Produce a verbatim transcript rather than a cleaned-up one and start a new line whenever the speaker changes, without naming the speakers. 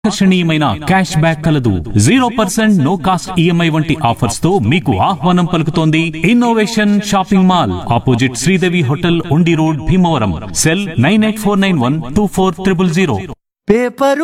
ఆకర్షణీయమైన cash back కలదు. Zero percent no cost EMI వంటి ఆఫర్స్ తో మీకు ఆహ్వానం పలుకుతోంది innovation shopping mall, opposite Sridevi hotel, ఉండి road, Bhimavaram. Cell nine eight four nine one two four triple zero.
Paper